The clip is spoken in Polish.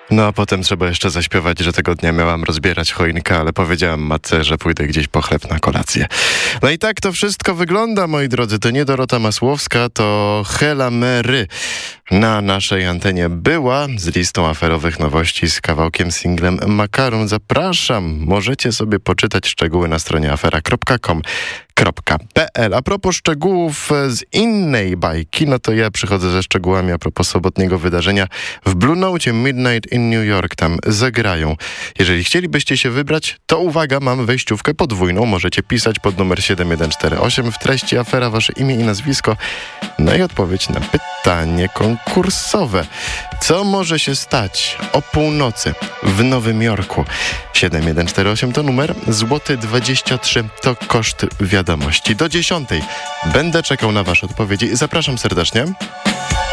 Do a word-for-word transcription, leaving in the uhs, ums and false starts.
No a potem trzeba jeszcze zaśpiewać, że tego dnia miałam rozbierać choinkę, ale powiedziałam matce, że pójdę gdzieś po chleb na kolację. No i tak to wszystko wygląda, moi drodzy. To nie Dorota Masłowska, to Hela Mary na naszej antenie była z listą aferowych nowości z kawałkiem singlem Makaron. Zapraszam, możecie sobie poczytać szczegóły na stronie afera kropka com kropka p l. A propos szczegółów z innej bajki, no to ja przychodzę ze szczegółami a propos sobotniego wydarzenia w Blue Note Midnight in New York. Tam zagrają. Jeżeli chcielibyście się wybrać, to uwaga, mam wejściówkę podwójną. Możecie pisać pod numer siedem jeden cztery osiem w treści afera wasze imię i nazwisko. No i odpowiedź na pytanie konkursowe. Co może się stać o północy w Nowym Jorku? siedem jeden cztery osiem to numer, złoty dwadzieścia trzy to koszt wiadomości. Do dziesiątej będę czekał na wasze odpowiedzi. Zapraszam serdecznie.